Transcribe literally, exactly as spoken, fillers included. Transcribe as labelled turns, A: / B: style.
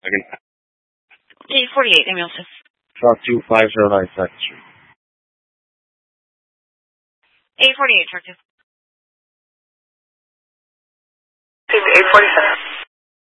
A: Again.
B: eight forty-eight, Emilson.
A: Truck two five zero nine second Street.
B: eight forty-eight, truck two.
C: eight forty-seven.